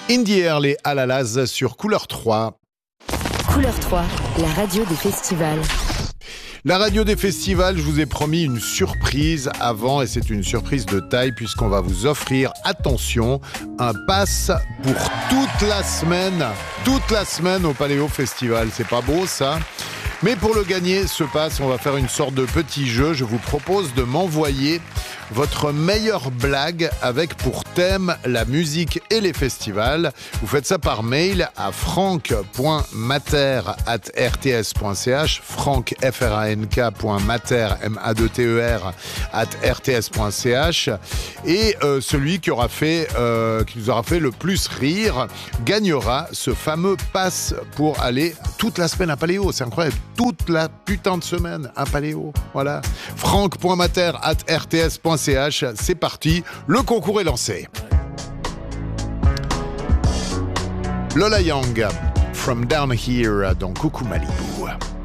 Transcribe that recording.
Indie Earl et Alalaz sur Couleur 3. Couleur 3, la radio des festivals. La radio des festivals, je vous ai promis une surprise avant et c'est une surprise de taille puisqu'on va vous offrir, attention, un pass pour toute la semaine au Paléo Festival. C'est pas beau ça ? Mais pour le gagner, ce pass, on va faire une sorte de petit jeu. Je vous propose de m'envoyer votre meilleure blague avec pour thème la musique et les festivals. Vous faites ça par mail à frank.mater@rts.ch, frank.mater, @rts.ch, et celui qui nous aura fait le plus rire gagnera ce fameux pass pour aller toute la semaine à Paléo. C'est incroyable, toute la putain de semaine à Paléo. Voilà, frank.mater@rts.ch. C'est parti, le concours est lancé. Lola Young, From Down Here dans Coucou Malibu.